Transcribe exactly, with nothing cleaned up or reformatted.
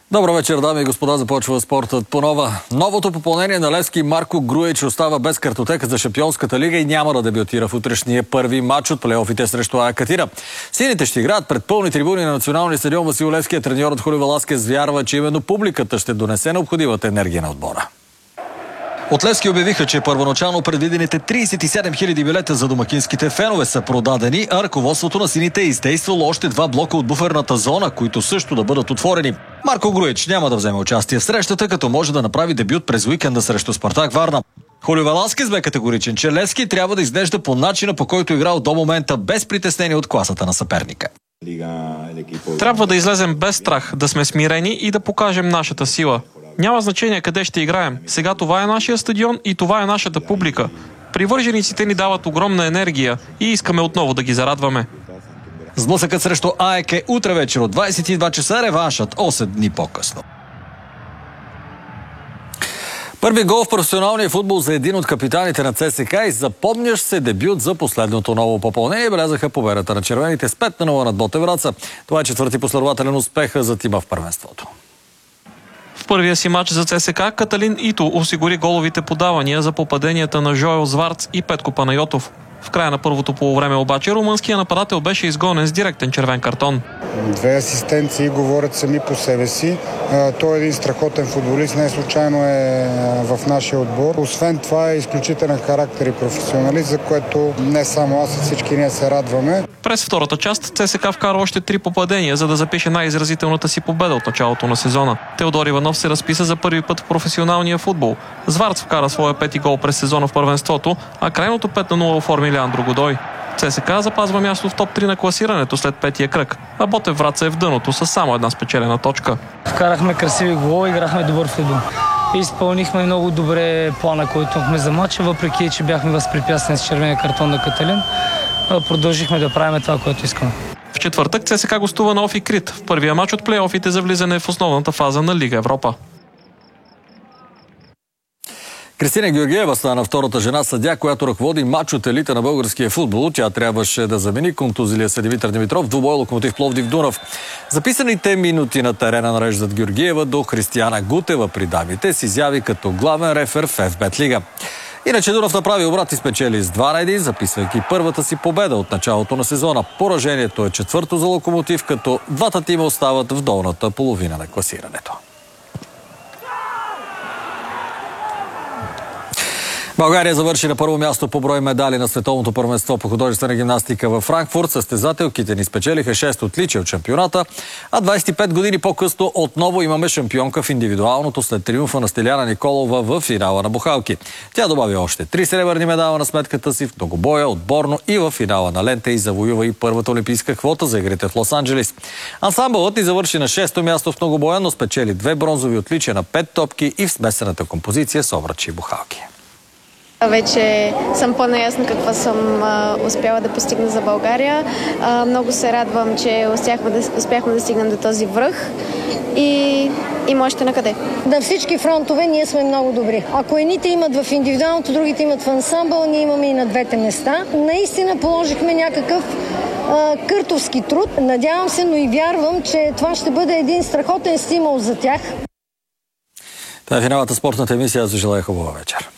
Добър вечер, дами и господа, започва спортът по нова. Новото попълнение на Левски Марко Груевич остава без картотека за Шампионската лига и няма да дебютира в утрешния първи матч от плейофите срещу АЕК Атина. Сините ще играят пред пълни трибуни на националния стадион Васил Левски. Треньорът Хулио Веласкес вярва, че именно публиката ще донесе необходимата енергия на отбора. От Левски обявиха, че първоначално предвидените тридесет и седем хиляди билета за домакинските фенове са продадени, а ръководството на сините е издействало още два блока от буферната зона, които също да бъдат отворени. Марко Груевич няма да вземе участие в срещата, като може да направи дебют през уикенда срещу Спартак Варна. Хулио Веласкес бе категоричен, че Левски трябва да изглежда по начина, по който играл до момента, без притеснение от класата на съперника. Трябва да излезем без страх, да сме смирени и да покажем нашата сила. Няма значение къде ще играем. Сега това е нашия стадион и това е нашата публика. Привържениците ни дават огромна енергия и искаме отново да ги зарадваме. Сблъсъкът срещу АЕК е утре вечер от двадесет и два часа, реваншът осем дни по-късно. Първи гол в професионалния футбол за един от капитаните на ЦСКА и запомнящ се дебют за последното ново попълнение белязаха победата на червените с пет на нула над Ботев Враца. Това е четвърти последователен успех за тима в първенството. В първия си матч за ЦСКА Каталин Ито осигури головите подавания за попаденията на Жоел Зварц и Петко Панайотов. В края на първото полувреме обаче румънският нападател беше изгонен с директен червен картон. Две асистенции говорят сами по себе си. Той е един страхотен футболист, не случайно е в нашия отбор. Освен това е изключителен характер и професионалист, за което не само аз, а всички ние се радваме. През втората част ЦСКА вкара още три попадения, за да запише най-изразителната си победа от началото на сезона. Теодор Иванов се разписа за първи път в професионалния футбол. Зварц вкара своя пети гол през сезона в първенството, а крайното пет на нула оформи Леандро Годой. ЦСКА запазва място в топ три на класирането след петия кръг, а Ботев Враца е в дъното с само една спечелена точка. Вкарахме красиви голови, играхме добър футбол. Изпълнихме много добре плана, който имахме за матча, въпреки че бяхме възпрепятствани с червения картон на Каталин. Продължихме да правим това, което искаме. В четвъртък ЦСКА гостува на Офи Крит в първия матч от плейофите за влизане в основната фаза на Лига Европа. Кристина Георгиева стана втората жена съдия, която ръководи матч от елита на българския футбол. Тя трябваше да замени контузилия се Димитър Димитров в двубой Локомотив Пловдив Дунав. Записаните минути на терена нареждат Георгиева до Християна Гутева при дамите с изяви като главен рефер в Еф Бет Лига. Иначе Дунав направи обрат и спечели с два на един, записвайки първата си победа от началото на сезона. Поражението е четвърто за Локомотив, като двата тима остават в долната половина на класирането. България завърши на първо място по брой медали на световното първенство по художествена гимнастика във Франкфурт. Състезателките ни спечелиха шест отличия от шампионата, а двадесет и пет години по-късно отново имаме шампионка в индивидуалното след триумфа на Стиляна Николова в финала на бухалки. Тя добави още три сребърни медала на сметката си в многобоя, отборно и в финала на лента и завоюва и първата олимпийска квота за игрите в Лос-Анджелис. Ансамбълът ни завърши на шесто място в многобоя, но спечели две бронзови отличия на пет топки и в смесената композиция с обръчи и бухалки. Вече съм по-наясна какво съм а, успяла да постигна за България. А, много се радвам, че успяхме да, успяхме да стигнем до този връх и има още на къде. На всички фронтове ние сме много добри. Ако едните имат в индивидуалното, другите имат в ансамбъл, ние имаме и на двете места. Наистина положихме някакъв а, къртовски труд. Надявам се, но и вярвам, че това ще бъде един страхотен стимул за тях. Това е финалната спортната емисия. Аз ви желая хубава вечер.